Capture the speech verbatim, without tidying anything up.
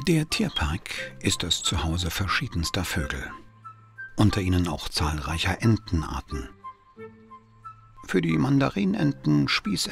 Der Tierpark ist das Zuhause verschiedenster Vögel, unter ihnen auch zahlreicher Entenarten. Für die Mandarinenten, Spießenten